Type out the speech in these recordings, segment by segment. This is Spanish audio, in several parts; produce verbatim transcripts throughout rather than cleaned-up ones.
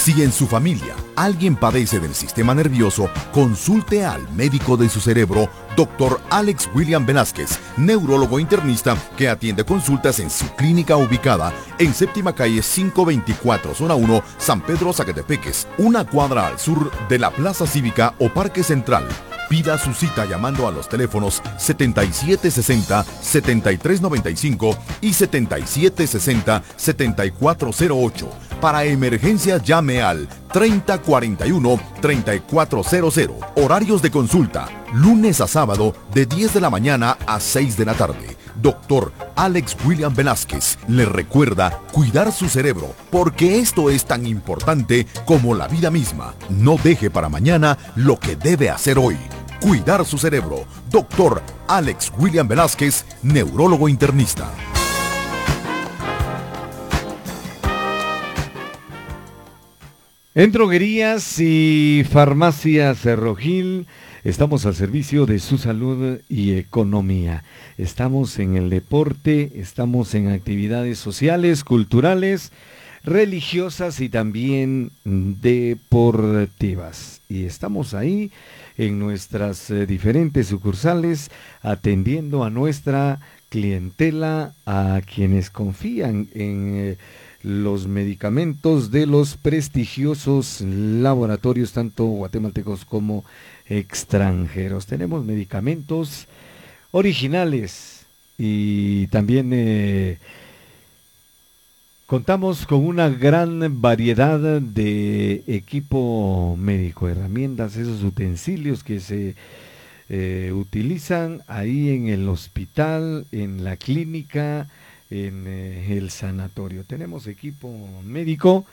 Si en su familia alguien padece del sistema nervioso, consulte al médico de su cerebro, doctor Alex William Velázquez, neurólogo internista que atiende consultas en su clínica ubicada en séptima calle quinientos veinticuatro, zona uno, San Pedro Zacatepeques, una cuadra al sur de la Plaza Cívica o Parque Central. Pida su cita llamando a los teléfonos setenta y siete sesenta, setenta y tres noventa y cinco y setenta y siete sesenta, setenta y cuatro cero ocho. Para emergencias llame al treinta cuarenta y uno, treinta y cuatro cero cero. Horarios de consulta, lunes a sábado de diez de la mañana a seis de la tarde. Doctor Alex William Velázquez le recuerda cuidar su cerebro, porque esto es tan importante como la vida misma. No deje para mañana lo que debe hacer hoy. Cuidar su cerebro. Doctor Alex William Velázquez, neurólogo internista. En droguerías y farmacias Cerrojil estamos al servicio de su salud y economía. Estamos en el deporte, estamos en actividades sociales, culturales, religiosas y también deportivas. Y estamos ahí en nuestras eh, diferentes sucursales atendiendo a nuestra clientela, a quienes confían en eh, los medicamentos de los prestigiosos laboratorios, tanto guatemaltecos como extranjeros. Tenemos medicamentos originales y también eh, contamos con una gran variedad de equipo médico, herramientas, esos utensilios que se eh, utilizan ahí en el hospital, en la clínica, en eh, el sanatorio. Tenemos equipo médico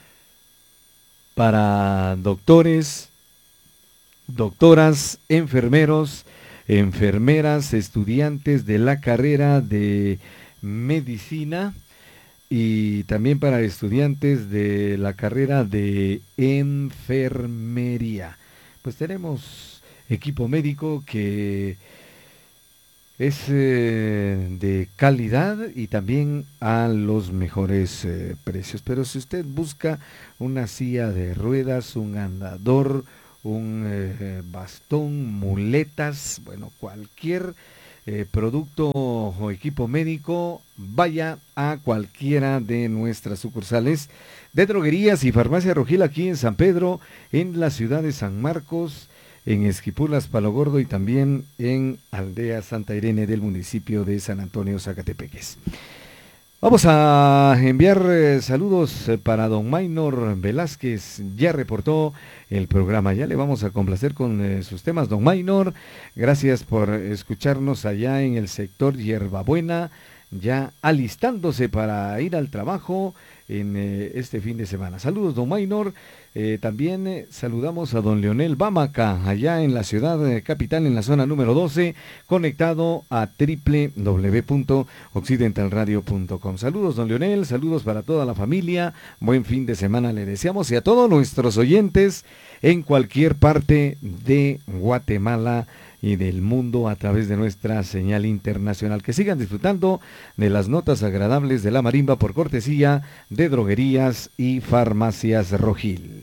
para doctores, doctoras, enfermeros, enfermeras, estudiantes de la carrera de medicina y también para estudiantes de la carrera de enfermería. Pues tenemos equipo médico que es eh, de calidad y también a los mejores eh, precios. Pero si usted busca una silla de ruedas, un andador, un eh, bastón, muletas, bueno, cualquier eh, producto o equipo médico, vaya a cualquiera de nuestras sucursales de droguerías y farmacia Rojil aquí en San Pedro, en la ciudad de San Marcos, en Esquipulas, Palo Gordo y también en Aldea Santa Irene del municipio de San Antonio, Zacatepeques. Vamos a enviar eh, saludos eh, para don Maynor Velázquez, ya reportó el programa, ya le vamos a complacer con eh, sus temas. Don Maynor, gracias por escucharnos allá en el sector Hierbabuena, ya alistándose para ir al trabajo en eh, este fin de semana. Saludos, don Maynor. Eh, también eh, saludamos a don Leonel Bamaca, allá en la ciudad eh, capital, en la zona número doce, conectado a doble u doble u doble u punto occidental radio punto com. Saludos, don Leonel, saludos para toda la familia, buen fin de semana le deseamos y a todos nuestros oyentes en cualquier parte de Guatemala y del mundo a través de nuestra señal internacional. Que sigan disfrutando de las notas agradables de la marimba por cortesía de droguerías y farmacias Rojil.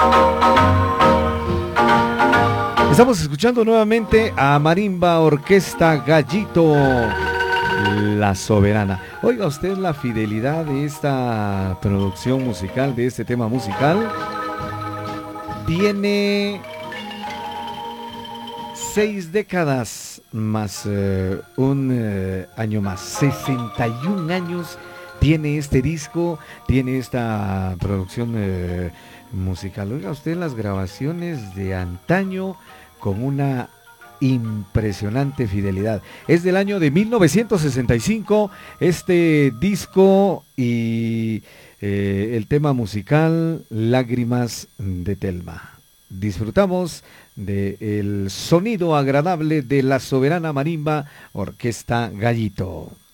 Estamos escuchando nuevamente a Marimba Orquesta Gallito, La Soberana. Oiga usted la fidelidad de esta producción musical, de este tema musical. Tiene seis décadas más eh, un eh, año más, sesenta y un años tiene este disco, tiene esta producción eh, musical. Oiga usted las grabaciones de antaño con una impresionante fidelidad. Es del año de mil novecientos sesenta y cinco este disco y eh, el tema musical Lágrimas de Telma. Disfrutamos del sonido agradable de la soberana marimba Orquesta Gallito.